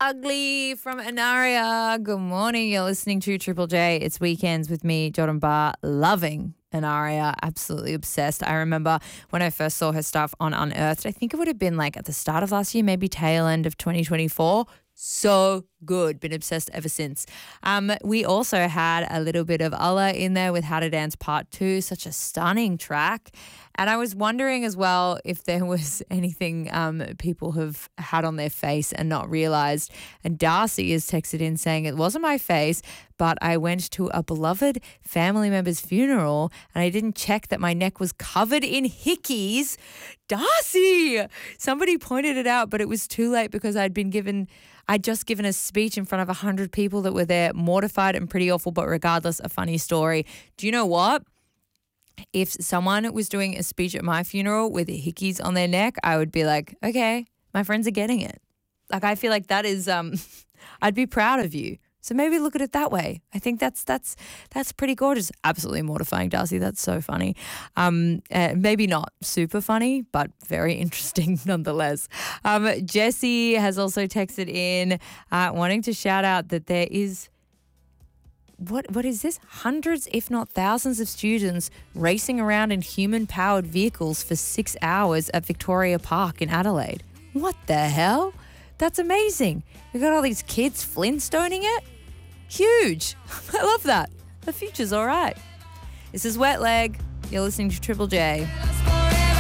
Ugly from Anaria. Good morning. You're listening to Triple J. It's Weekends with me, Jordan Barr. Loving Anaria. Absolutely obsessed. I remember when I first saw her stuff on Unearthed, I think it would have been like at the start of last year, maybe tail end of 2024. So good. Been obsessed ever since. We also had a little bit of Allah in there with How to Dance Part 2. Such a stunning track. And I was wondering as well if there was anything people have had on their face and not realised. And Darcy has texted in saying, it wasn't my face, but I went to a beloved family member's funeral and I didn't check that my neck was covered in hickeys. Darcy! Somebody pointed it out, but it was too late because I'd just given a speech in front of 100 people that were there, mortified and pretty awful, but regardless, a funny story. Do you know what? If someone was doing a speech at my funeral with hickeys on their neck, I would be like, okay, my friends are getting it. Like, I feel like that is, I'd be proud of you. So maybe look at it that way. I think that's pretty gorgeous. Absolutely mortifying, Darcy. That's so funny. Maybe not super funny, but very interesting nonetheless. Jessie has also texted in wanting to shout out that there is, what is this? Hundreds, if not thousands of students racing around in human-powered vehicles for 6 hours at Victoria Park in Adelaide. What the hell? That's amazing. We got all these kids Flintstoning it. Huge. I love that. The future's all right. This is Wet Leg. You're listening to Triple J.